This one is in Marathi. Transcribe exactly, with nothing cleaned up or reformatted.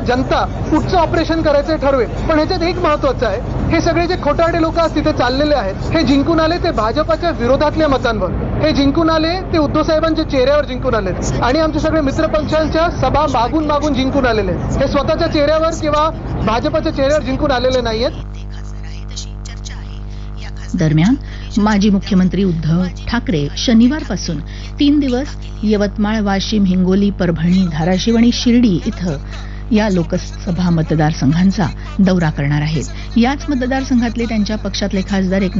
जनता कुठचं ऑपरेशन करायचं ठरवेल. पण ह्याच्यात एक महत्वाचं आहे, हे सगळे जे खोटारडे लोक आज तिथे चाललेले आहेत, हे जिंकून आले ते भाजपाच्या विरोधातल्या मतांवर, हे जिंकून आले ते उद्धव साहेबांच्या चेहऱ्यावर जिंकून आले आणि आमचे सगळे मित्रपक्षांच्या सभा मागून मागून जिंकून आलेले आहेत. हे स्वतःच्या चेहऱ्यावर किंवा भाजपाच्या चेहऱ्यावर जिंकून आलेले नाहीयेत. दरम्यान माजी मुख्यमंत्री उद्धव ठाकरे शनिवारपासून तीन दिवस यवतमाळ, वाशिम, हिंगोली, परभणी, धाराशिव आणि शिर्डी इथं या लोकसभा मतदारसंघांचा दौरा करणार आहेत. याच मतदारसंघातले त्यांच्या पक्षातले खासदार एक